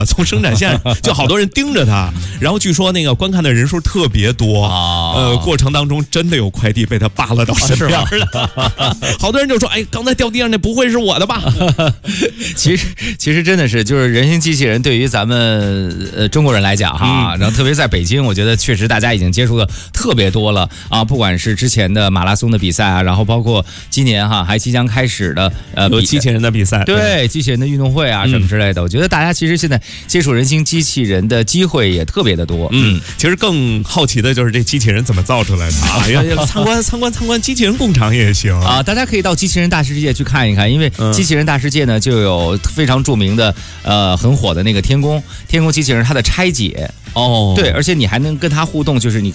从生产线就好多人盯着他，然后据说那个观看的人数特别多过程当中真的有快递被他扒拉到身边了，好多人就说：“哎，刚才掉地上那不会是我的吧？” 其实真的是，就是人形机器人对于咱们中国人来讲哈，然后特别在北京，我觉得确实大家已经接触的特别多了啊，不管是之前的马拉松的比赛啊，然后包括今年哈还即将开始的有机器人的比赛， 对机器人的运动会啊什么之类的，我觉得大家其实现在接触人形机器人的机会也特别的多。 其实更好奇的就是这机器人怎么造出来的啊！参观机器人工厂也行啊！大家可以到机器人大世界去看一看，因为机器人大世界呢就有非常著名的很火的那个天宫机器人，它的拆解对，而且你还能跟它互动，就是你